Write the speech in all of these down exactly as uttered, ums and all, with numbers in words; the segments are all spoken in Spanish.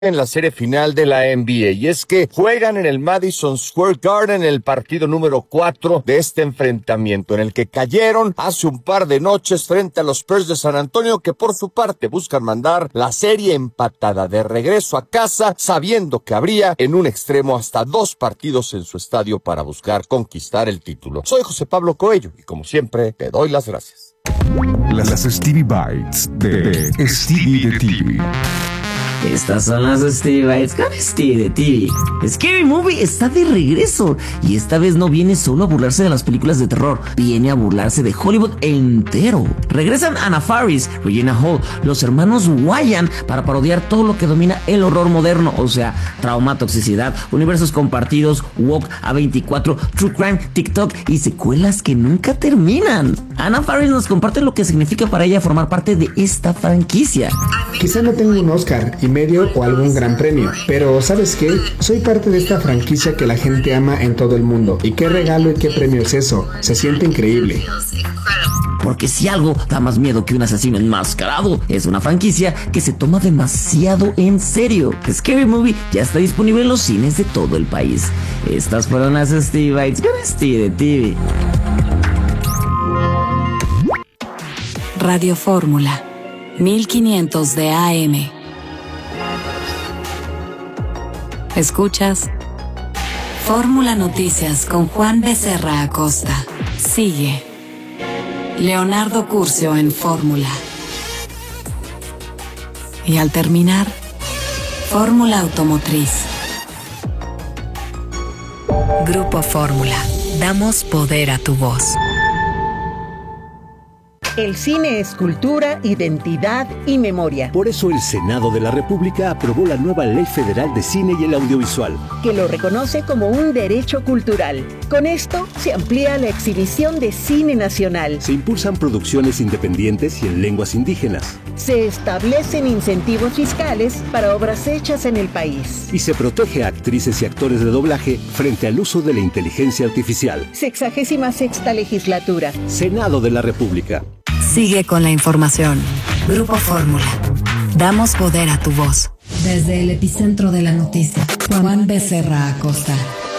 en la serie final de la N B A, y es que juegan en el Madison Square Garden el partido número cuatro de este enfrentamiento, en el que cayeron hace un par de noches frente a los Spurs de San Antonio, que por su parte buscan mandar la serie empatada de regreso a casa, sabiendo que habría en un extremo hasta dos partidos en su estadio para buscar conquistar el título. Soy José Pablo Coello y como siempre te doy las gracias. Las Stevie Bites de, de Stevie de T V. Estas son las Stevie Bites con Stevie de T V. Scary Movie está de regreso y esta vez no viene solo a burlarse de las películas de terror, viene a burlarse de Hollywood entero. Regresan Anna Faris, Regina Hall, los hermanos Wayans para parodiar todo lo que domina el horror moderno, o sea, trauma, toxicidad, universos compartidos, woke, A veinticuatro, true crime, TikTok y secuelas que nunca terminan. Anna Faris nos comparte lo que significa para ella formar parte de esta franquicia. Quizá no tengo un Oscar y medio o algún gran premio, pero ¿sabes qué? Soy parte de esta franquicia que la gente ama en todo el mundo. ¿Y qué regalo y qué premio es eso? Se siente increíble. Porque si algo da más miedo que un asesino enmascarado, es una franquicia que se toma demasiado en serio. Scary Movie ya está disponible en los cines de todo el país. Estas fueron las Stevie Bites con Stevie de T V. Radio Fórmula, mil quinientos de A M. Escuchas Fórmula Noticias con Juan Becerra Acosta. Sigue Leonardo Curcio en Fórmula. Y al terminar, Fórmula Automotriz. Grupo Fórmula. Damos poder a tu voz. El cine es cultura, identidad y memoria. Por eso el Senado de la República aprobó la nueva Ley Federal de Cine y el Audiovisual, que lo reconoce como un derecho cultural. Con esto se amplía la exhibición de cine nacional. Se impulsan producciones independientes y en lenguas indígenas. Se establecen incentivos fiscales para obras hechas en el país. Y se protege a actrices y actores de doblaje frente al uso de la inteligencia artificial. Sexagésima sexta legislatura. Senado de la República. Sigue con la información. Grupo Fórmula. Damos poder a tu voz. Desde el epicentro de la noticia, Juan Becerra Acosta.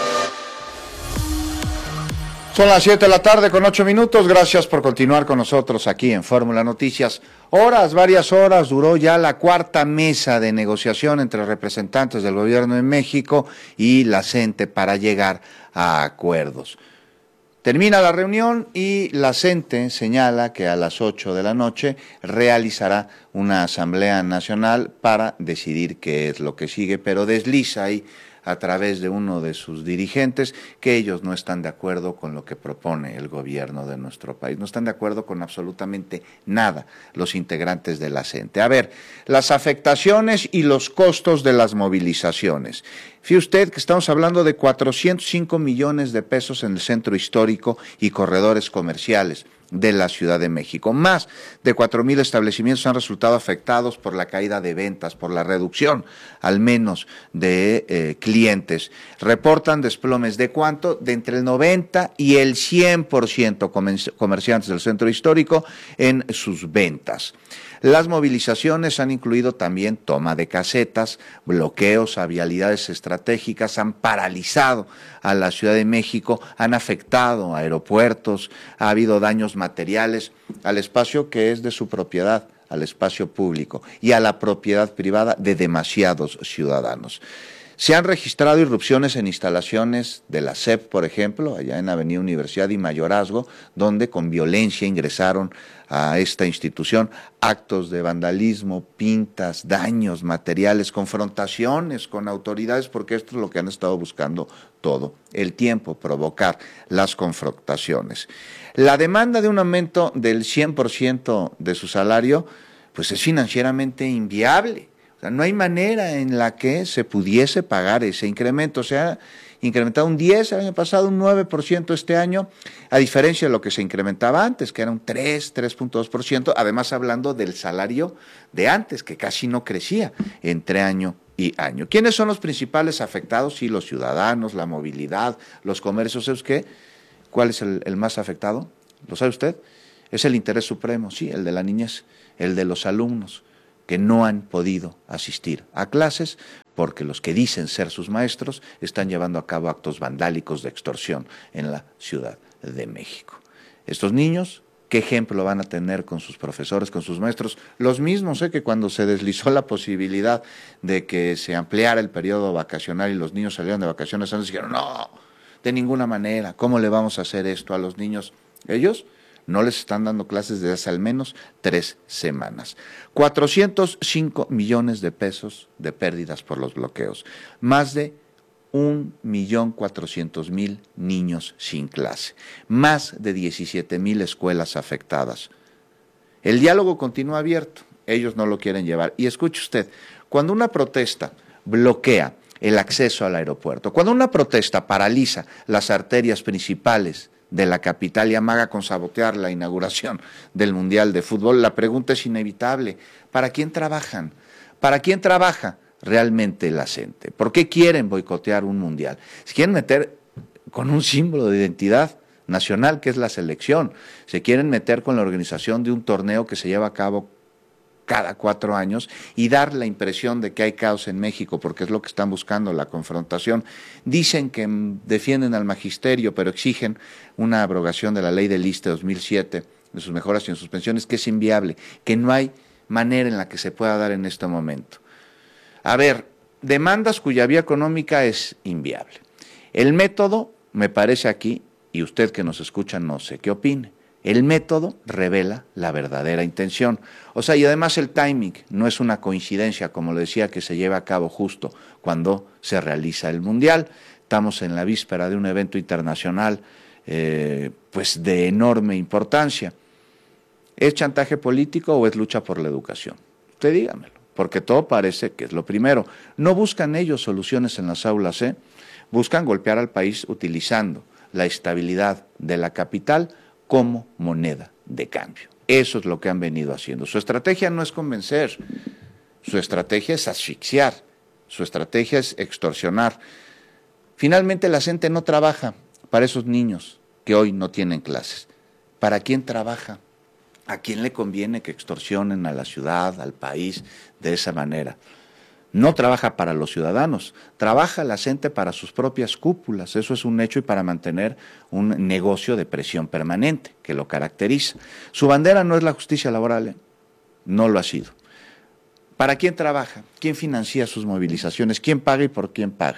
Son las siete de la tarde con ocho minutos. Gracias por continuar con nosotros aquí en Fórmula Noticias. Horas, varias horas, duró ya la cuarta mesa de negociación entre representantes del gobierno de México y la CENTE para llegar a acuerdos. Termina la reunión y la CENTE señala que a las ocho de la noche realizará una asamblea nacional para decidir qué es lo que sigue, pero desliza ahí a través de uno de sus dirigentes que ellos no están de acuerdo con lo que propone el gobierno de nuestro país, no están de acuerdo con absolutamente nada los integrantes de la CENTE. A ver, las afectaciones y los costos de las movilizaciones. Fíjese usted que estamos hablando de cuatrocientos cinco millones de pesos en el centro histórico y corredores comerciales de la Ciudad de México. Más de cuatro mil establecimientos han resultado afectados por la caída de ventas, por la reducción al menos de eh, clientes. Reportan desplomes de cuánto, de entre el noventa y el cien por ciento comerciantes del centro histórico en sus ventas. Las movilizaciones han incluido también toma de casetas, bloqueos a vialidades estratégicas, han paralizado a la Ciudad de México, han afectado a aeropuertos, ha habido daños materiales al espacio que es de su propiedad, al espacio público y a la propiedad privada de demasiados ciudadanos. Se han registrado irrupciones en instalaciones de la S E P, por ejemplo, allá en Avenida Universidad y Mayorazgo, donde con violencia ingresaron a esta institución actos de vandalismo, pintas, daños materiales, confrontaciones con autoridades, porque esto es lo que han estado buscando todo el tiempo, provocar las confrontaciones. La demanda de un aumento del cien por ciento de su salario, pues es financieramente inviable. O sea, no hay manera en la que se pudiese pagar ese incremento. O sea, incrementado un diez el año pasado, un nueve por ciento este año, a diferencia de lo que se incrementaba antes, que era un tres, tres punto dos por ciento, además hablando del salario de antes, que casi no crecía entre año y año. ¿Quiénes son los principales afectados? Sí, los ciudadanos, la movilidad, los comercios. ¿Es qué? ¿Cuál es el, el más afectado? ¿Lo sabe usted? Es el interés supremo, sí, el de la niñez, el de los alumnos, que no han podido asistir a clases porque los que dicen ser sus maestros están llevando a cabo actos vandálicos de extorsión en la Ciudad de México. Estos niños, ¿qué ejemplo van a tener con sus profesores, con sus maestros? Los mismos, ¿eh? que cuando se deslizó la posibilidad de que se ampliara el periodo vacacional y los niños salieran de vacaciones antes, dijeron, no, de ninguna manera, ¿cómo le vamos a hacer esto a los niños? Ellos no les están dando clases desde hace al menos tres semanas. cuatrocientos cinco millones de pesos de pérdidas por los bloqueos. Más de un millón cuatrocientos mil niños sin clase. Más de diecisiete mil escuelas afectadas. El diálogo continúa abierto. Ellos no lo quieren llevar. Y escuche usted, cuando una protesta bloquea el acceso al aeropuerto, cuando una protesta paraliza las arterias principales de la capital y amaga con sabotear la inauguración del Mundial de Fútbol, la pregunta es inevitable. ¿Para quién trabajan? ¿Para quién trabaja realmente la gente? ¿Por qué quieren boicotear un Mundial? Se quieren meter con un símbolo de identidad nacional que es la selección. Se quieren meter con la organización de un torneo que se lleva a cabo cada cuatro años y dar la impresión de que hay caos en México, porque es lo que están buscando, la confrontación. Dicen que defienden al magisterio, pero exigen una abrogación de la ley del I S S S T E dos mil siete, de sus mejoras y en sus pensiones, que es inviable, que no hay manera en la que se pueda dar en este momento. A ver, demandas cuya vía económica es inviable. El método, me parece aquí, y usted que nos escucha no sé qué opine, el método revela la verdadera intención. O sea, y además el timing no es una coincidencia, como le decía, que se lleva a cabo justo cuando se realiza el Mundial. Estamos en la víspera de un evento internacional eh, pues de enorme importancia. ¿Es chantaje político o es lucha por la educación? Usted dígamelo, porque todo parece que es lo primero. No buscan ellos soluciones en las aulas, ¿eh? Buscan golpear al país utilizando la estabilidad de la capital como moneda de cambio. Eso es lo que han venido haciendo. Su estrategia no es convencer, su estrategia es asfixiar, su estrategia es extorsionar. Finalmente la gente no trabaja para esos niños que hoy no tienen clases. ¿Para quién trabaja? ¿A quién le conviene que extorsionen a la ciudad, al país de esa manera? No trabaja para los ciudadanos, trabaja la gente para sus propias cúpulas, eso es un hecho, y para mantener un negocio de presión permanente que lo caracteriza. Su bandera no es la justicia laboral, ¿eh? No lo ha sido. ¿Para quién trabaja? ¿Quién financia sus movilizaciones? ¿Quién paga y por quién paga?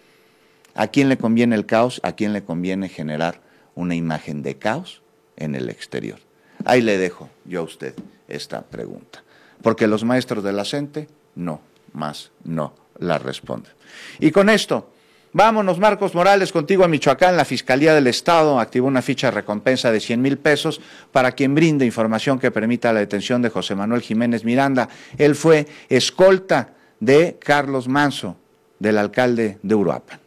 ¿A quién le conviene el caos? ¿A quién le conviene generar una imagen de caos en el exterior? Ahí le dejo yo a usted esta pregunta, porque los maestros de la CENTE no. Más no la responde. Y con esto, vámonos, Marcos Morales, contigo a Michoacán. La Fiscalía del Estado activó una ficha de recompensa de cien mil pesos para quien brinde información que permita la detención de José Manuel Jiménez Miranda. Él fue escolta de Carlos Manso, del alcalde de Uruapan.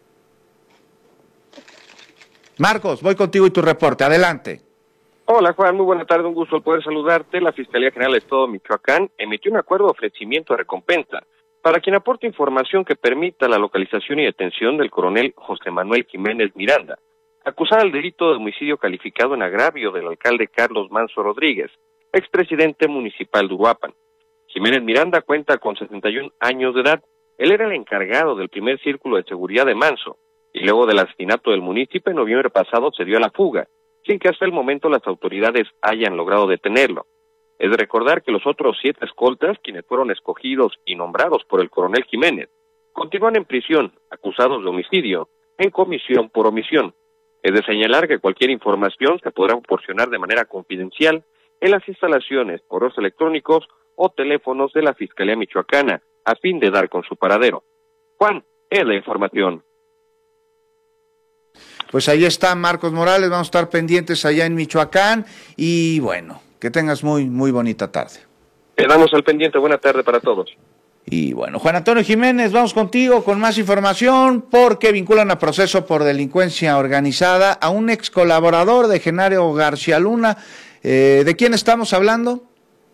Marcos, voy contigo y tu reporte. Adelante. Hola Juan, muy buena tarde, un gusto el poder saludarte. La Fiscalía General del Estado de Michoacán emitió un acuerdo de ofrecimiento de recompensa para quien aporte información que permita la localización y detención del coronel José Manuel Jiménez Miranda, acusado del delito de homicidio calificado en agravio del alcalde Carlos Manso Rodríguez, expresidente municipal de Uruapan. Jiménez Miranda cuenta con sesenta y un años de edad. Él era el encargado del primer círculo de seguridad de Manso, y luego del asesinato del municipio en noviembre pasado se dio a la fuga, sin que hasta el momento las autoridades hayan logrado detenerlo. Es de recordar que los otros siete escoltas, quienes fueron escogidos y nombrados por el coronel Jiménez, continúan en prisión, acusados de homicidio, en comisión por omisión. Es de señalar que cualquier información se podrá proporcionar de manera confidencial en las instalaciones, correos electrónicos o teléfonos de la Fiscalía Michoacana, a fin de dar con su paradero. Juan, es la información. Pues ahí está Marcos Morales, vamos a estar pendientes allá en Michoacán y bueno, que tengas muy, muy bonita tarde. Quedamos al pendiente, buena tarde para todos. Y bueno, Juan Antonio Jiménez, vamos contigo con más información porque vinculan a proceso por delincuencia organizada a un ex colaborador de Genaro García Luna. Eh, ¿De quién estamos hablando?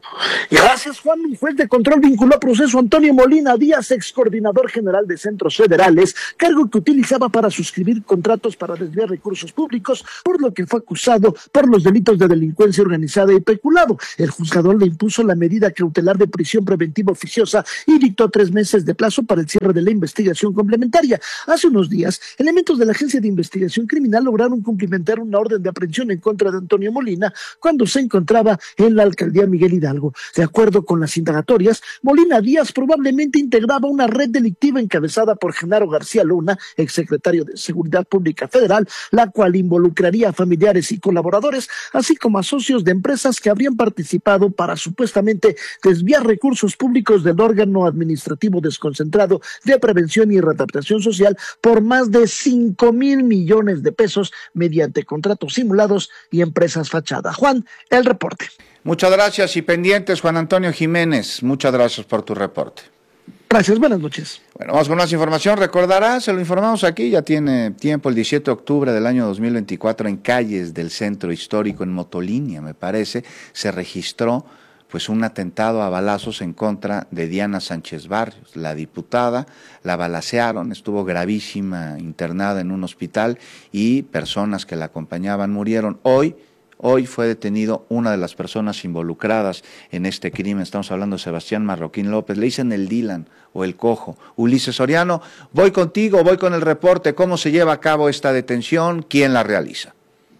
Gracias, Juan. Un juez de control vinculó a proceso a Antonio Molina Díaz, ex coordinador general de Centros Federales, cargo que utilizaba para suscribir contratos para desviar recursos públicos, por lo que fue acusado por los delitos de delincuencia organizada y peculado. El juzgador le impuso la medida cautelar de prisión preventiva oficiosa y dictó tres meses de plazo para el cierre de la investigación complementaria. Hace unos días, elementos de la Agencia de Investigación Criminal lograron cumplimentar una orden de aprehensión en contra de Antonio Molina cuando se encontraba en la alcaldía Miguel Hidalgo. De acuerdo con las indagatorias, Molina Díaz probablemente integraba una red delictiva encabezada por Genaro García Luna, exsecretario de Seguridad Pública Federal, la cual involucraría a familiares y colaboradores, así como a socios de empresas que habrían participado para supuestamente desviar recursos públicos del órgano administrativo desconcentrado de prevención y readaptación social por más de cinco mil millones de pesos mediante contratos simulados y empresas fachada. Juan, el reporte. Muchas gracias y pendientes, Juan Antonio Jiménez. Muchas gracias por tu reporte. Gracias, buenas noches. Bueno, vamos con más información. Recordará, se lo informamos aquí, ya tiene tiempo, el diecisiete de octubre del año dos mil veinticuatro, en calles del centro histórico, en Motolínea, me parece, se registró pues un atentado a balazos en contra de Diana Sánchez Barrios, la diputada. La balacearon, estuvo gravísima, internada en un hospital y personas que la acompañaban murieron. Hoy Hoy fue detenido una de las personas involucradas en este crimen. Estamos hablando de Sebastián Marroquín López. Le dicen el Dylan o el Cojo. Ulises Soriano, voy contigo, voy con el reporte. ¿Cómo se lleva a cabo esta detención? ¿Quién la realiza?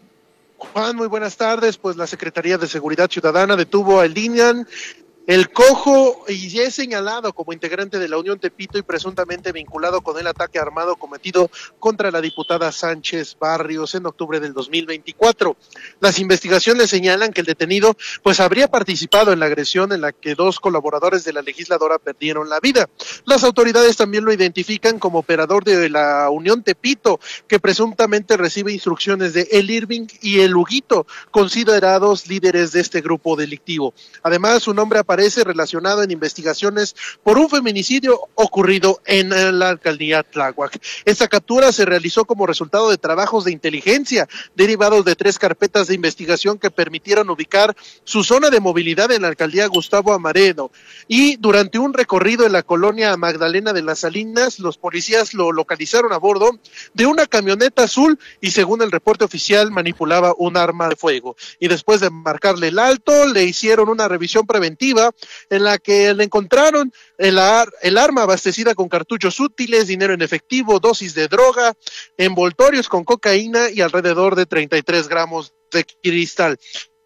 Juan, muy buenas tardes. Pues la Secretaría de Seguridad Ciudadana detuvo al Dylan, el Cojo, y es señalado como integrante de la Unión Tepito y presuntamente vinculado con el ataque armado cometido contra la diputada Sánchez Barrios en octubre del dos mil veinticuatro. Las investigaciones señalan que el detenido pues habría participado en la agresión en la que dos colaboradores de la legisladora perdieron la vida. Las autoridades también lo identifican como operador de la Unión Tepito, que presuntamente recibe instrucciones de El Irving y El Huguito, considerados líderes de este grupo delictivo. Además, su nombre aparece Aparece relacionado en investigaciones por un feminicidio ocurrido en la alcaldía Tláhuac. Esta captura se realizó como resultado de trabajos de inteligencia derivados de tres carpetas de investigación que permitieron ubicar su zona de movilidad en la alcaldía Gustavo Amareno, y durante un recorrido en la colonia Magdalena de las Salinas, los policías lo localizaron a bordo de una camioneta azul y, según el reporte oficial, manipulaba un arma de fuego, y después de marcarle el alto le hicieron una revisión preventiva en la que le encontraron el, ar, el arma abastecida con cartuchos útiles, dinero en efectivo, dosis de droga, envoltorios con cocaína y alrededor de treinta y tres gramos de cristal.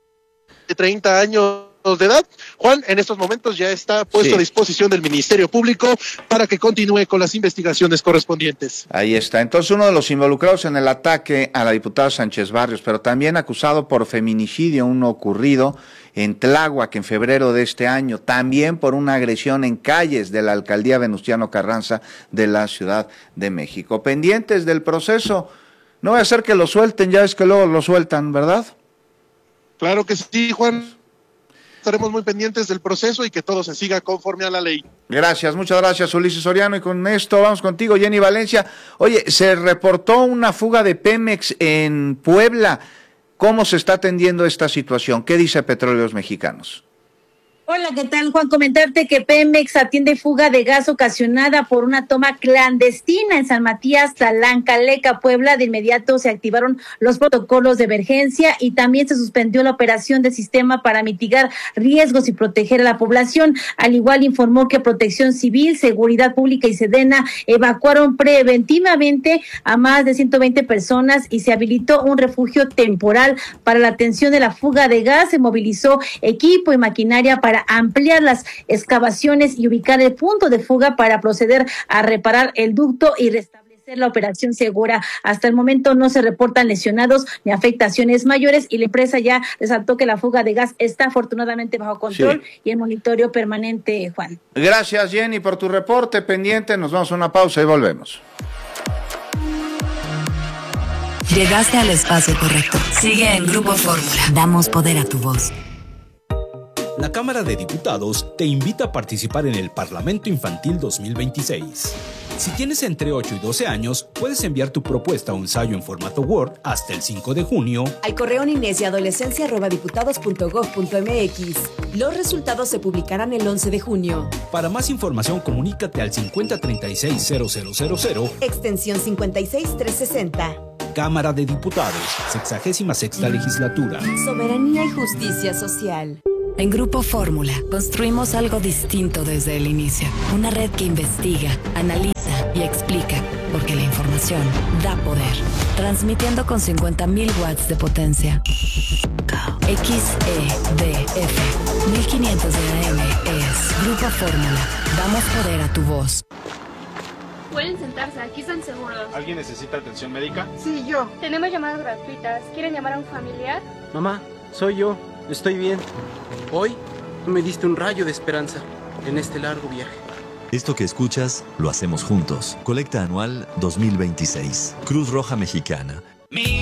De treinta años de edad, Juan, en estos momentos ya está puesto sí. a disposición del Ministerio Público para que continúe con las investigaciones correspondientes. Ahí está. Entonces, uno de los involucrados en el ataque a la diputada Sánchez Barrios, pero también acusado por feminicidio, uno ocurrido en Tláhuac en febrero de este año, también por una agresión en calles de la alcaldía Venustiano Carranza de la Ciudad de México. Pendientes del proceso, no va a ser que lo suelten, ya es que luego lo sueltan, ¿verdad? Claro que sí, Juan. Estaremos muy pendientes del proceso y que todo se siga conforme a la ley. Gracias, muchas gracias, Ulises Soriano, y con esto vamos contigo, Jenny Valencia. Oye, se reportó una fuga de Pemex en Puebla. ¿Cómo se está atendiendo esta situación? ¿Qué dice Petróleos Mexicanos? Hola, ¿qué tal, Juan? Comentarte que Pemex atiende fuga de gas ocasionada por una toma clandestina en San Matías, Talancaleca, Puebla. De inmediato se activaron los protocolos de emergencia y también se suspendió la operación del sistema para mitigar riesgos y proteger a la población. Al igual informó que Protección Civil, Seguridad Pública y Sedena evacuaron preventivamente a más de ciento veinte personas y se habilitó un refugio temporal para la atención de la fuga de gas. Se movilizó equipo y maquinaria para para ampliar las excavaciones y ubicar el punto de fuga para proceder a reparar el ducto y restablecer la operación segura. Hasta el momento no se reportan lesionados ni afectaciones mayores y la empresa ya resaltó que la fuga de gas está afortunadamente bajo control sí. y en monitoreo permanente, Juan. Gracias, Jenny, por tu reporte. Pendiente, nos vamos a una pausa y volvemos. Llegaste al espacio correcto. Sigue en Grupo Fórmula. Damos poder a tu voz. La Cámara de Diputados te invita a participar en el Parlamento Infantil dos mil veintiséis. Si tienes entre ocho y doce años, puedes enviar tu propuesta o ensayo en formato Word hasta el cinco de junio al correo niñez y adolescencia arroba diputados punto gob punto mx. Los resultados se publicarán el once de junio. Para más información, comunícate al cincuenta treinta y seis cero cero cero cero, extensión cincuenta y seis trescientos sesenta. Cámara de Diputados, sexagésima sexta legislatura. Soberanía y justicia social. En Grupo Fórmula construimos algo distinto desde el inicio. Una red que investiga, analiza y explica, porque la información da poder. Transmitiendo con cincuenta mil watts de potencia. X E D F mil quinientos de A M es Grupo Fórmula. Damos poder a tu voz. Pueden sentarse, aquí están seguros. ¿Alguien necesita atención médica? Sí, yo. Tenemos llamadas gratuitas. ¿Quieren llamar a un familiar? Mamá, soy yo. Estoy bien. Hoy me diste un rayo de esperanza en este largo viaje. Esto que escuchas, lo hacemos juntos. Colecta anual dos mil veintiséis. Cruz Roja Mexicana.